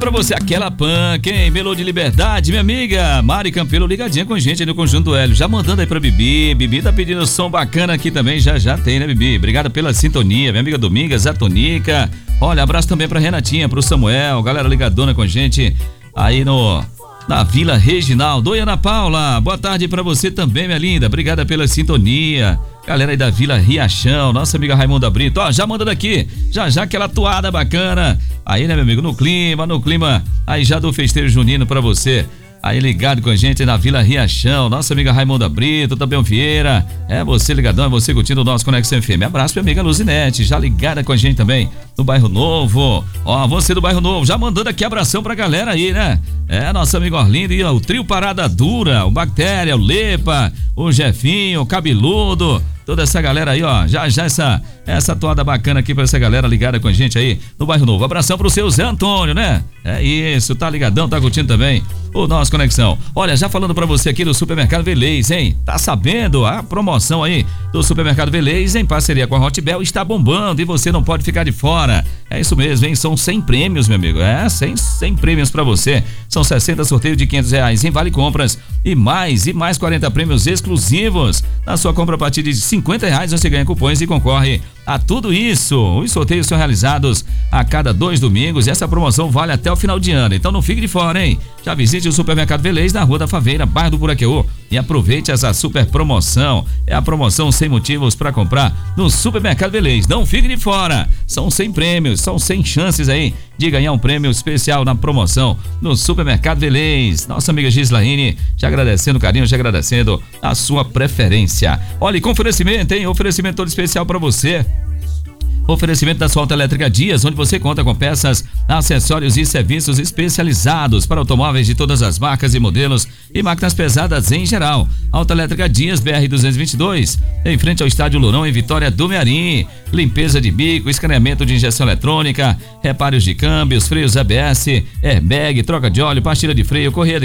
Pra você, aquela punk, hein? Melô de Liberdade, minha amiga Mari Campelo ligadinha com a gente aí no Conjunto Hélio. Já mandando aí pra Bibi. Bibi tá pedindo som bacana aqui também, já tem, né, Bibi? Obrigado pela sintonia, minha amiga Domingas, a Tonica. Olha, abraço também pra Renatinha, pro Samuel, galera ligadona com a gente aí na Vila Reginaldo. Oi, Ana Paula, boa tarde pra você também, minha linda. Obrigada pela sintonia. Galera aí da Vila Riachão, nossa amiga Raimunda Brito, ó, já mandando aqui, já aquela toada bacana, aí, né, meu amigo, no clima, aí já do festeiro junino pra você, aí ligado com a gente na Vila Riachão, nossa amiga Raimunda Brito, também Vieira, é você ligadão, é você curtindo o nosso Conexão FM, abraço minha amiga Luzinete, já ligada com a gente também, no Bairro Novo, ó, você do Bairro Novo, já mandando aqui abração pra galera aí, né, nossa amiga Orlinda e ó, o trio Parada Dura, o Bactéria, o Lepa, o Jefinho, o Cabeludo, toda essa galera aí, ó, já essa toada bacana aqui pra essa galera ligada com a gente aí no Bairro Novo. Abração pro seu Zé Antônio, né? É isso, tá ligadão, tá curtindo também o nosso Conexão. Olha, já falando pra você aqui do Supermercado Velez, hein? Tá sabendo? A promoção aí do Supermercado Velez em parceria com a Hotbel está bombando e você não pode ficar de fora. É isso mesmo, hein? São 100 prêmios, meu amigo. 100 prêmios pra você. São 60 sorteios de R$500 em Vale Compras e mais 40 prêmios exclusivos. Na sua compra a partir de R$50 você ganha cupons e concorre a tudo isso. Os sorteios são realizados a cada 2 domingos e essa promoção vale até o final de ano. Então não fique de fora, hein? Já visite o Supermercado Velez na Rua da Faveira, bairro do Buraqueú, e aproveite essa super promoção. É a promoção sem motivos para comprar no Supermercado Velez. Não fique de fora. São 100 prêmios, são 100 chances aí de ganhar um prêmio especial na promoção no Supermercado Velez. Nossa amiga Gislaine, já agradecendo o carinho, já agradecendo a sua preferência. Olha, e com oferecimento, hein? Oferecimento todo especial para você. Oferecimento da sua Autoelétrica Dias, onde você conta com peças, acessórios e serviços especializados para automóveis de todas as marcas e modelos e máquinas pesadas em geral. Autoelétrica Dias, BR-222, em frente ao Estádio Lourão, em Vitória do Mearim. Limpeza de bico, escaneamento de injeção eletrônica, reparos de câmbios, freios ABS, airbag, troca de óleo, pastilha de freio, correia